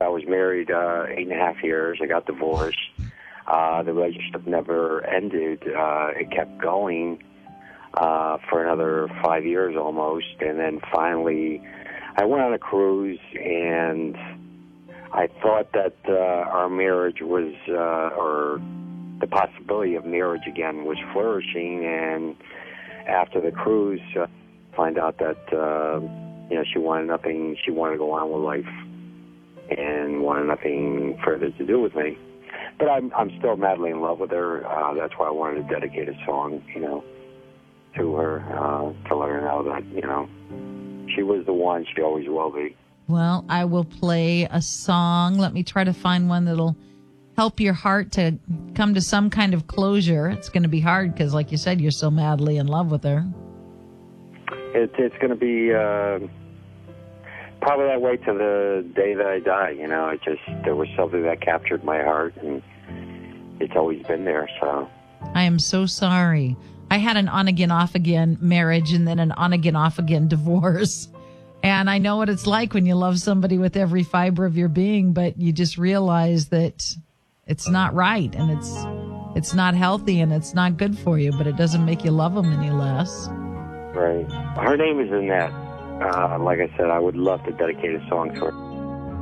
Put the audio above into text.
I was married 8.5 years. I got divorced. The relationship never ended. It kept going for another 5 years almost. And then finally, I went on a cruise, and I thought that our marriage was, or the possibility of marriage again was flourishing. And after the cruise, find out that, she wanted nothing. She wanted to go on with life and wanted nothing further to do with me. But I'm still madly in love with her. That's why I wanted to dedicate a song, to her, to let her know that, she was the one. She always will be. Well, I will play a song. Let me try to find one that'll help your heart to come to some kind of closure. It's going to be hard because, like you said, you're so madly in love with her. It's going to be probably that way to the day that I die. There was something that captured my heart, and it's always been there. So I am so sorry. I had an on-again, off-again marriage and then an on-again, off-again divorce. And I know what it's like when you love somebody with every fiber of your being, but you just realize that it's not right, and it's not healthy, and it's not good for you, but it doesn't make you love them any less. Right. Her name is Annette. Like I said, I would love to dedicate a song to her.